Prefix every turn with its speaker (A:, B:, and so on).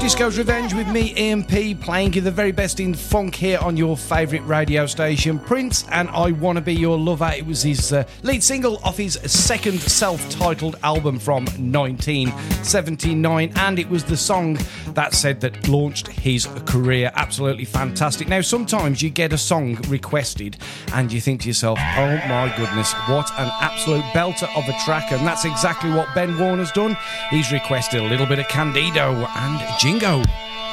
A: Disco's Revenge with me, Ian P, playing you the very best in funk here on your favourite radio station. Prince and I Wanna Be Your Lover. It was his lead single off his second self-titled album from 1979, and it was the song that said that launched his career. Absolutely fantastic. Now, sometimes you get a song requested and you think to yourself, oh my goodness, what an absolute belter of a track, and that's exactly what Ben Warner's done. He's requested a little bit of Candido and Jingo.